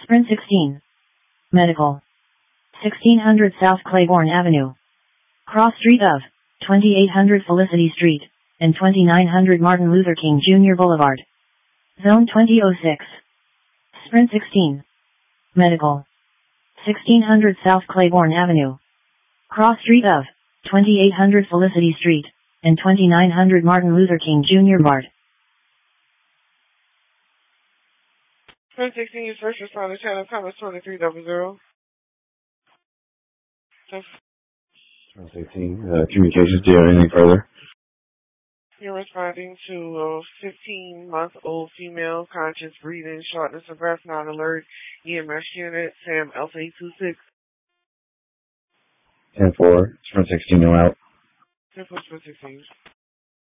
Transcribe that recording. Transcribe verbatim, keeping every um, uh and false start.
Sprint sixteen. Medical. sixteen hundred South Claiborne Avenue. Cross street of twenty-eight hundred Felicity Street and twenty-nine hundred Martin Luther King Junior Boulevard. Zone twenty oh six. Sprint sixteen. Medical. sixteen hundred South Claiborne Avenue. Cross street of twenty-eight hundred Felicity Street and twenty-nine hundred Martin Luther King Junior Boulevard. Sprint sixteen, your first responder channel, Thomas twenty-three double zero. Sprint sixteen, uh, communications, do you have anything further? You're responding to a fifteen-month-old female, conscious breathing, shortness of breath, non-alert, E M S unit, SAM Alpha eight two six. ten four, Sprint sixteen, no out. ten four, Sprint sixteen.